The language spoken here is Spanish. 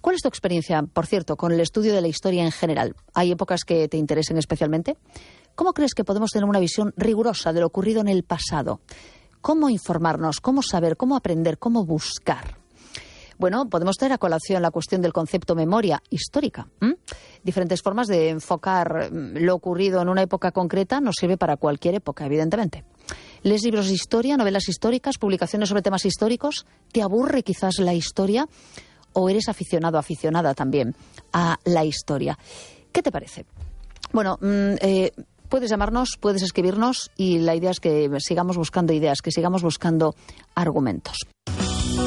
¿Cuál es tu experiencia, por cierto, con el estudio de la historia en general? ¿Hay épocas que te interesen especialmente? ¿Cómo crees que podemos tener una visión rigurosa de lo ocurrido en el pasado? ¿Cómo informarnos? ¿Cómo saber? ¿Cómo aprender? ¿Cómo buscar? Bueno, podemos traer a colación la cuestión del concepto memoria histórica. Diferentes formas de enfocar lo ocurrido en una época concreta nos sirve para cualquier época, evidentemente. ¿Lees libros de historia, novelas históricas, publicaciones sobre temas históricos? ¿Te aburre quizás la historia? ¿O eres aficionado, aficionada también a la historia? ¿Qué te parece? Bueno, puedes llamarnos, puedes escribirnos y la idea es que sigamos buscando ideas, que sigamos buscando argumentos.